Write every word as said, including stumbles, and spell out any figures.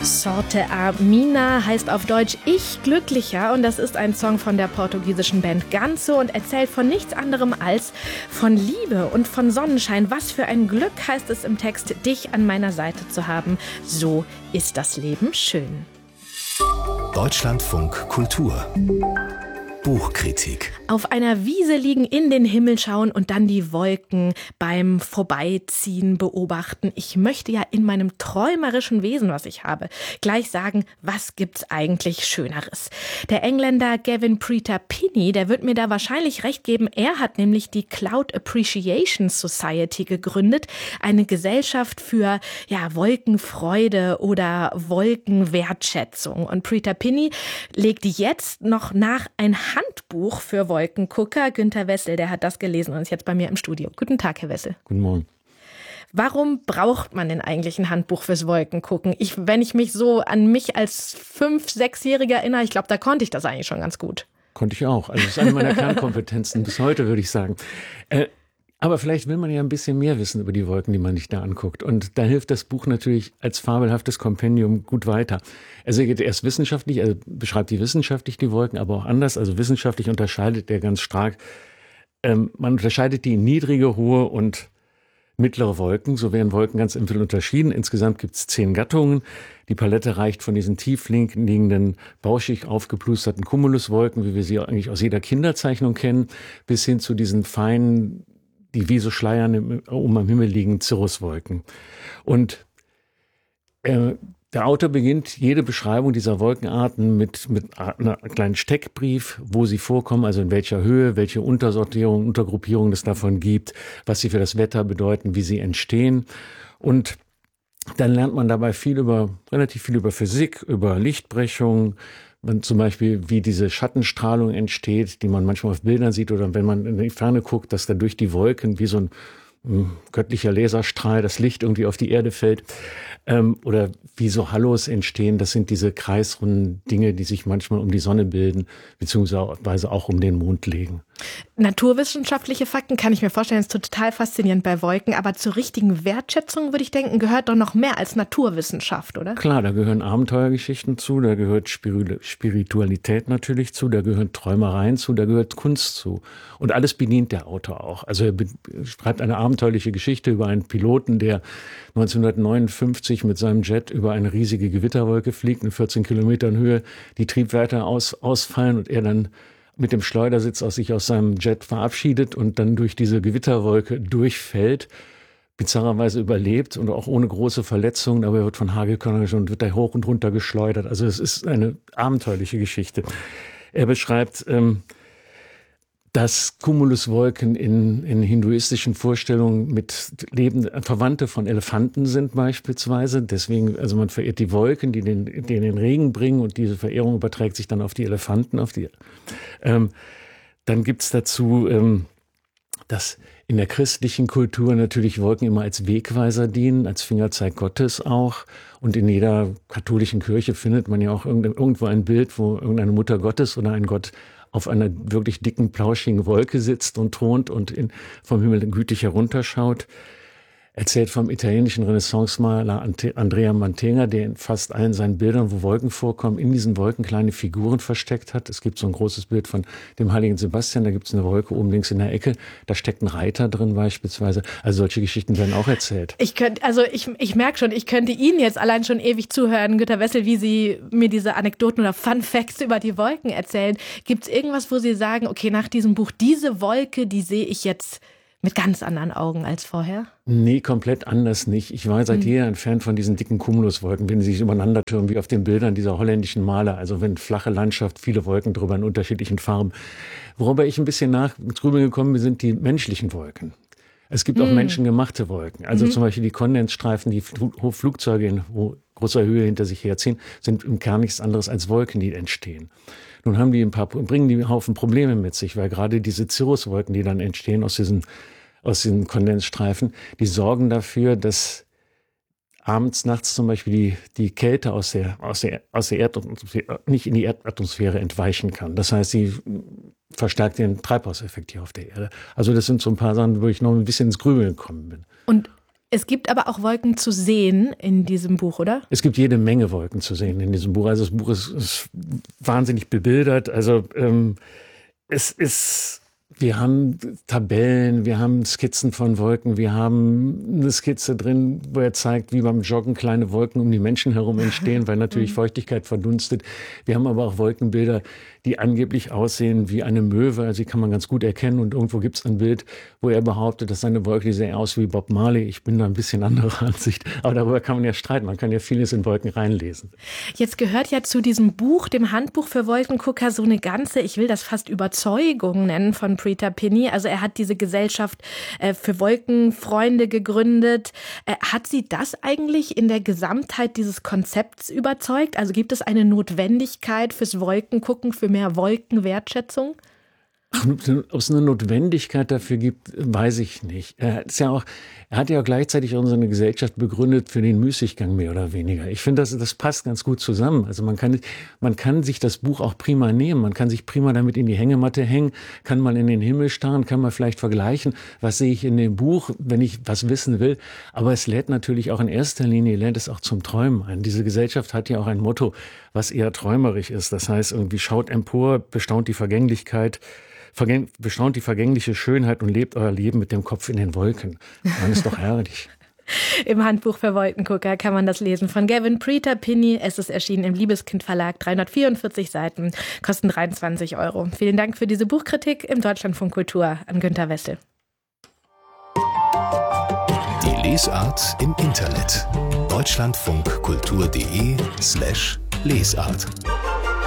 Sorte a Mina heißt auf Deutsch Ich glücklicher und das ist ein Song von der portugiesischen Band Ganso und erzählt von nichts anderem als von Liebe und von Sonnenschein. Was für ein Glück, heißt es im Text, dich an meiner Seite zu haben. So ist das Leben schön. Deutschlandfunk Kultur Buchkritik. Auf einer Wiese liegen, in den Himmel schauen und dann die Wolken beim Vorbeiziehen beobachten. Ich möchte ja in meinem träumerischen Wesen, was ich habe, gleich sagen, was gibt's eigentlich Schöneres? Der Engländer Gavin Preter-Pinney, der wird mir da wahrscheinlich recht geben. Er hat nämlich die Cloud Appreciation Society gegründet, eine Gesellschaft für ja, Wolkenfreude oder Wolkenwertschätzung. Und Preter-Pinney legt jetzt noch nach ein Handbuch für Wolkengucker. Günter Wessel, der hat das gelesen und ist jetzt bei mir im Studio. Guten Tag, Herr Wessel. Guten Morgen. Warum braucht man denn eigentlich ein Handbuch fürs Wolkengucken? Ich, wenn ich mich so an mich als Fünf-, Sechsjähriger erinnere, ich glaube, da konnte ich das eigentlich schon ganz gut. Konnte ich auch. Also das ist eine meiner Kernkompetenzen bis heute, würde ich sagen. Äh, aber vielleicht will man ja ein bisschen mehr wissen über die Wolken, die man sich da anguckt. Und da hilft das Buch natürlich als fabelhaftes Kompendium gut weiter. Also er geht erst wissenschaftlich, also beschreibt die wissenschaftlich die Wolken, aber auch anders. Also wissenschaftlich unterscheidet er ganz stark. Ähm, man unterscheidet die in niedrige, hohe und mittlere Wolken. So werden Wolken ganz simpel unterschieden. Insgesamt gibt es zehn Gattungen. Die Palette reicht von diesen tief liegenden, bauschig aufgeplusterten Cumuluswolken, wie wir sie eigentlich aus jeder Kinderzeichnung kennen, bis hin zu diesen feinen, die wie so Schleiern im, um am Himmel liegen, Cirruswolken. Und äh, der Autor beginnt jede Beschreibung dieser Wolkenarten mit, mit einem kleinen Steckbrief, wo sie vorkommen, also in welcher Höhe, welche Untersortierung, Untergruppierung es davon gibt, was sie für das Wetter bedeuten, wie sie entstehen. Und dann lernt man dabei viel über, relativ viel über Physik, über Lichtbrechung, zum Beispiel, wie diese Schattenstrahlung entsteht, die man manchmal auf Bildern sieht oder wenn man in die Ferne guckt, dass da durch die Wolken wie so ein ein göttlicher Laserstrahl, das Licht irgendwie auf die Erde fällt, ähm, oder wie so Hallos entstehen. Das sind diese kreisrunden Dinge, die sich manchmal um die Sonne bilden, beziehungsweise auch um den Mond legen. Naturwissenschaftliche Fakten kann ich mir vorstellen, ist total faszinierend bei Wolken, aber zur richtigen Wertschätzung, würde ich denken, gehört doch noch mehr als Naturwissenschaft, oder? Klar, da gehören Abenteuergeschichten zu, da gehört Spiritualität natürlich zu, da gehören Träumereien zu, da gehört Kunst zu. Und alles bedient der Autor auch. Also er schreibt eine abenteuerliche Geschichte über einen Piloten, der neunzehnhundertneunundfünfzig mit seinem Jet über eine riesige Gewitterwolke fliegt, in vierzehn Kilometern Höhe, die Triebwerke aus, ausfallen und er dann mit dem Schleudersitz aus sich aus seinem Jet verabschiedet und dann durch diese Gewitterwolke durchfällt, bizarrerweise überlebt und auch ohne große Verletzungen, aber er wird von Hagelkörnern und wird da hoch und runter geschleudert. Also es ist eine abenteuerliche Geschichte. Er beschreibt, ähm, dass Cumuluswolken in, in hinduistischen Vorstellungen mit lebenden Verwandte von Elefanten sind beispielsweise. Deswegen, also man verehrt die Wolken, die den, die den Regen bringen und diese Verehrung überträgt sich dann auf die Elefanten. Auf die, ähm, dann gibt's dazu, ähm, dass in der christlichen Kultur natürlich Wolken immer als Wegweiser dienen, als Fingerzeig Gottes auch. Und in jeder katholischen Kirche findet man ja auch irgendwo ein Bild, wo irgendeine Mutter Gottes oder ein Gott auf einer wirklich dicken, plauschigen Wolke sitzt und thront und in, vom Himmel gütlich herunterschaut. Erzählt vom italienischen Renaissance-Maler Andrea Mantegna, der in fast allen seinen Bildern, wo Wolken vorkommen, in diesen Wolken kleine Figuren versteckt hat. Es gibt so ein großes Bild von dem heiligen Sebastian, da gibt es eine Wolke oben links in der Ecke, da steckt ein Reiter drin beispielsweise. Also solche Geschichten werden auch erzählt. Ich könnte, also ich, ich merke schon, ich könnte Ihnen jetzt allein schon ewig zuhören, Günter Wessel, wie Sie mir diese Anekdoten oder Fun Facts über die Wolken erzählen. Gibt es irgendwas, wo Sie sagen, okay, nach diesem Buch, diese Wolke, die sehe ich jetzt mit ganz anderen Augen als vorher? Nee, komplett anders nicht. Ich war seit hm. jeher ein Fan von diesen dicken Cumuluswolken, wenn sie sich übereinander türmen, wie auf den Bildern dieser holländischen Maler. Also wenn flache Landschaft, viele Wolken drüber in unterschiedlichen Farben. Worüber ich ein bisschen nach drüber gekommen bin, sind die menschlichen Wolken. Es gibt auch mm. menschengemachte Wolken. Also mhm. zum Beispiel die Kondensstreifen, die Fl- Flugzeuge in großer Höhe hinter sich herziehen, sind im Kern nichts anderes als Wolken, die entstehen. Nun haben die ein paar, bringen die einen Haufen Probleme mit sich, weil gerade diese Cirruswolken, die dann entstehen aus diesen, aus diesen Kondensstreifen, die sorgen dafür, dass abends, nachts zum Beispiel die, die Kälte aus der, aus der, aus der Erdatmosphäre, nicht in die Erdatmosphäre entweichen kann. Das heißt, sie verstärkt den Treibhauseffekt hier auf der Erde. Also das sind so ein paar Sachen, wo ich noch ein bisschen ins Grübeln gekommen bin. Und Es gibt aber auch Wolken zu sehen in diesem Buch, oder? Es gibt jede Menge Wolken zu sehen in diesem Buch. Also das Buch ist, ist wahnsinnig bebildert. Also ähm, es ist... Wir haben Tabellen, wir haben Skizzen von Wolken, wir haben eine Skizze drin, wo er zeigt, wie beim Joggen kleine Wolken um die Menschen herum entstehen, weil natürlich Feuchtigkeit verdunstet. Wir haben aber auch Wolkenbilder, die angeblich aussehen wie eine Möwe, also die kann man ganz gut erkennen. Und irgendwo gibt es ein Bild, wo er behauptet, dass seine Wolke sähe aus wie Bob Marley. Ich bin da ein bisschen anderer Ansicht, aber darüber kann man ja streiten. Man kann ja vieles in Wolken reinlesen. Jetzt gehört ja zu diesem Buch, dem Handbuch für Wolkengucker, so eine ganze, ich will das fast Überzeugung nennen von Preter Pinney. Also er hat diese Gesellschaft äh, für Wolkenfreunde gegründet. Äh, hat Sie das eigentlich in der Gesamtheit dieses Konzepts überzeugt? Also gibt es eine Notwendigkeit fürs Wolkengucken, für mehr Wolkenwertschätzung? Ob es eine Notwendigkeit dafür gibt, weiß ich nicht. Er, ist ja auch, er hat ja auch gleichzeitig unsere Gesellschaft begründet für den Müßiggang mehr oder weniger. Ich finde, das, das passt ganz gut zusammen. Also man kann, man kann sich das Buch auch prima nehmen. Man kann sich prima damit in die Hängematte hängen, kann mal in den Himmel starren, kann mal vielleicht vergleichen, was sehe ich in dem Buch, wenn ich was wissen will. Aber es lädt natürlich auch in erster Linie, lädt es auch zum Träumen ein. Diese Gesellschaft hat ja auch ein Motto, was eher träumerisch ist. Das heißt, irgendwie schaut empor, bestaunt die Vergänglichkeit, Vergäng, bestaunt die vergängliche Schönheit und lebt euer Leben mit dem Kopf in den Wolken. Das ist doch herrlich. Im Handbuch für Wolkengucker kann man das lesen von Gavin Preter Pinney. Es ist erschienen im Liebeskind Verlag, dreihundertvierundvierzig Seiten, kosten dreiundzwanzig Euro. Vielen Dank für diese Buchkritik im Deutschlandfunk Kultur an Günter Wessel. Die Lesart im Internet. deutschlandfunkkultur.de slash Lesart.